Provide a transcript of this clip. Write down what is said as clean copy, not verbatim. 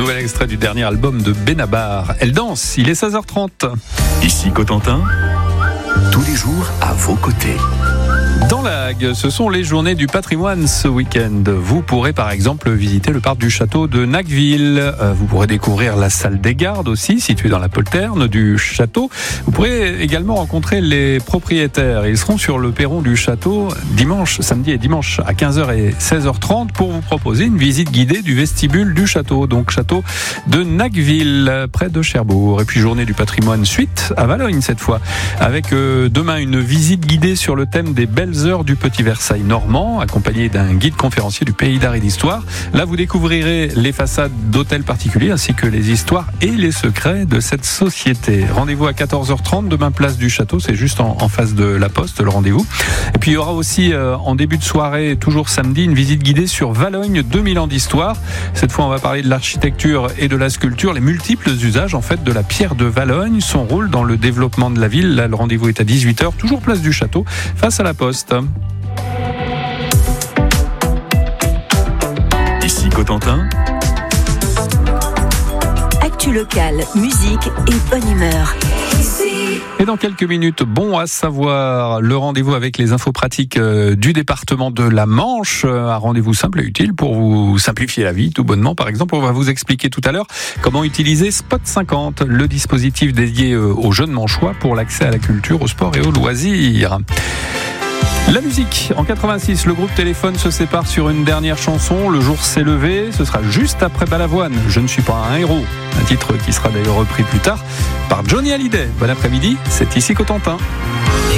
Nouvel extrait du dernier album de Benabar. Elle danse, il est 16h30. Ici Cotentin, tous les jours à vos côtés. Dans la Hague, ce sont les journées du patrimoine ce week-end. Vous pourrez par exemple visiter le parc du château de Nacqueville. Vous pourrez découvrir la salle des gardes aussi, située dans la polterne du château. Vous pourrez également rencontrer les propriétaires. Ils seront sur le perron du château samedi et dimanche à 15h et 16h30 pour vous proposer une visite guidée du vestibule du château. Donc château de Nacqueville, près de Cherbourg. Et puis journée du patrimoine suite à Valognes cette fois. Avec demain une visite guidée sur le thème des belles heures du Petit Versailles normand, accompagné d'un guide conférencier du pays d'art et d'histoire. Là, vous découvrirez les façades d'hôtels particuliers ainsi que les histoires et les secrets de cette société. Rendez-vous à 14h30, demain place du château, c'est juste en face de la poste, le rendez-vous. Et puis il y aura aussi en début de soirée, toujours samedi, une visite guidée sur Valognes, 2000 ans d'histoire. Cette fois, on va parler de l'architecture et de la sculpture, les multiples usages en fait de la pierre de Valognes, son rôle dans le développement de la ville. Là, le rendez-vous est à 18h, toujours place du château, face à la poste. Ici Cotentin. Actu locale, musique et bonne humeur. Et dans quelques minutes, bon à savoir, le rendez-vous avec les infos pratiques du département de la Manche. Un rendez-vous simple et utile pour vous simplifier la vie, tout bonnement. Par exemple, on va vous expliquer tout à l'heure comment utiliser Spot 50, le dispositif dédié aux jeunes manchois pour l'accès à la culture, au sport et aux loisirs. La musique, en 86, le groupe Téléphone se sépare sur une dernière chanson. Le jour s'est levé, ce sera juste après Balavoine. Je ne suis pas un héros. Un titre qui sera d'ailleurs repris plus tard par Johnny Hallyday. Bon après-midi, c'est ici Cotentin.